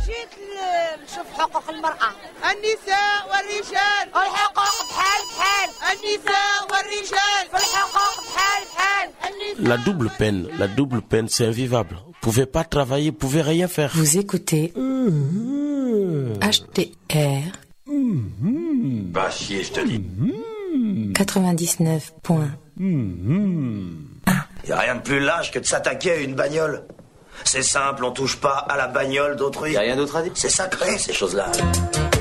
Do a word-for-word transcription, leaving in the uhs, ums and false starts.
جيت نشوف حقوق المرأة. النساء والرجال الحقوق بحال بحال. النساء والرجال في الحقوق بحال بحال. La double peine, la double peine, c'est invivable. Vous pouvez pas travailler, vous pouvez rien faire. Vous écoutez H T R. Bah chier, je te dis. quatre-vingt-dix-neuf point Y a rien de plus lâche que de s'attaquer à une bagnole. C'est simple, on touche pas à la bagnole d'autrui. Y a rien d'autre à dire. C'est sacré, ces choses-là.